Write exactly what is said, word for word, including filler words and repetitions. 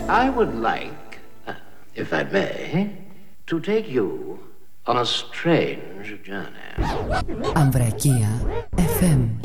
I would like, uh, if I may, to take you on a strange journey. Ambrakia εφ εμ